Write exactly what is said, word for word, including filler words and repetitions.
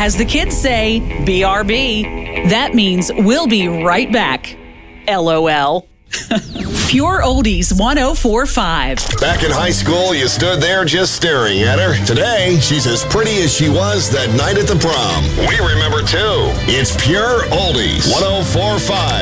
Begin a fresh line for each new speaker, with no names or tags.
As the kids say, B R B. That means we'll be right back. LOL. Pure Oldies one oh four point five.
Back in high school, you stood there just staring at her. Today, she's as pretty as she was that night at the prom. We remember too. It's Pure Oldies one oh four point five.